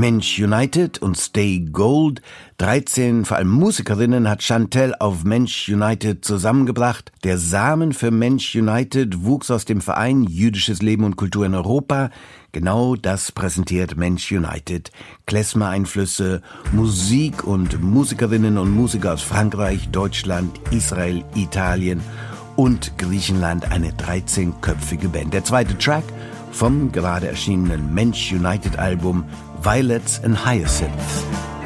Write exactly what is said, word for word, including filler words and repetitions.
Mensch United und Stay Gold. dreizehn, vor allem Musikerinnen, hat Chantelle auf Mensch United zusammengebracht. Der Samen für Mensch United wuchs aus dem Verein Jüdisches Leben und Kultur in Europa. Genau das präsentiert Mensch United. Klezmer-Einflüsse, Musik und Musikerinnen und Musiker aus Frankreich, Deutschland, Israel, Italien und Griechenland. Eine dreizehnköpfige Band. Der zweite Track vom gerade erschienenen Mensch United Album Violets and Hyacinths.